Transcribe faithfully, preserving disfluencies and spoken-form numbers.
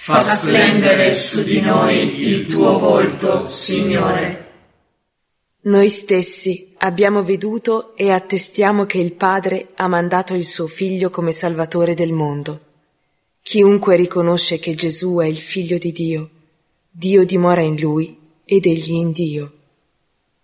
Fa splendere su di noi il tuo volto, Signore. Noi stessi abbiamo veduto e attestiamo che il Padre ha mandato il suo Figlio come Salvatore del mondo. Chiunque riconosce che Gesù è il Figlio di Dio, Dio dimora in lui ed egli in Dio.